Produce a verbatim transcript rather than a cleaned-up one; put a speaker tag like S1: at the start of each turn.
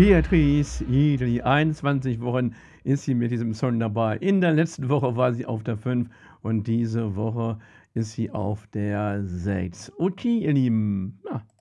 S1: Beatrice Egli, einundzwanzig Wochen ist sie mit diesem Song dabei. In der letzten Woche war sie auf der fünf und diese Woche ist sie auf der sechs. Okay, ihr Lieben, ja,